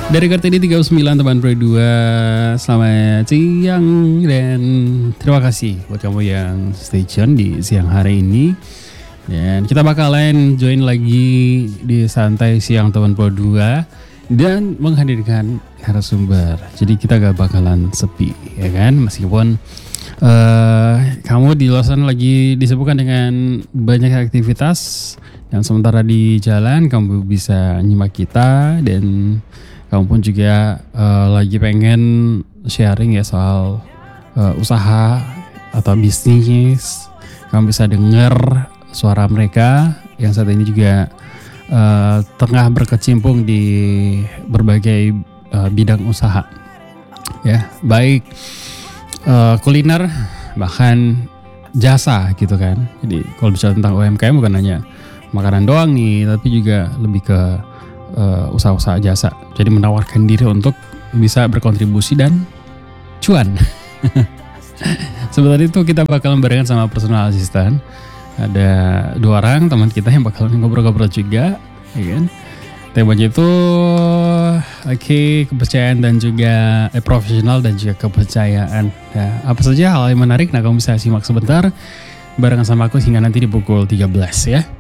Dari Kartini 39 teman Pro 2. Selamat siang dan terima kasih buat kamu yang stay tune di siang hari ini. Dan kita bakalan join lagi di Santai Siang Teman Pro 2 dan menghadirkan narasumber. Jadi kita gak bakalan sepi, ya kan? Meskipun kamu di luar sana lagi disibukkan dengan banyak aktivitas, dan sementara di jalan kamu bisa nyimak kita, dan kamu pun juga lagi pengen sharing ya soal usaha atau bisnis. Kamu bisa dengar suara mereka yang saat ini juga tengah berkecimpung di berbagai bidang usaha, ya, baik kuliner bahkan jasa gitu kan. Jadi kalau bicara tentang UMKM bukan hanya makanan doang nih, tapi juga lebih ke usaha-usaha jasa. Jadi menawarkan diri untuk bisa berkontribusi dan cuan. Sebentar itu kita bakalan barengan sama personal assistant. Ada 2 orang teman kita yang bakalan ngobrol-ngobrol juga, ya kan? Temanya itu kepercayaan dan juga profesional dan juga kepercayaan. Nah, apa saja hal yang menarik? Nah, kamu bisa simak sebentar barengan sama aku hingga nanti di pukul 13 ya.